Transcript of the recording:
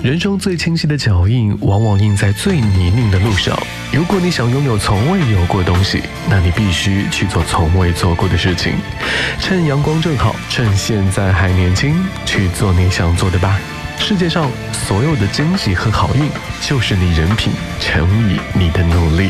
人生最清晰的脚印，往往印在最泥泞的路上。如果你想拥有从未有过的东西，那你必须去做从未做过的事情。趁阳光正好，趁现在还年轻，去做你想做的吧。世界上所有的惊喜和好运，就是你人品乘以你的努力。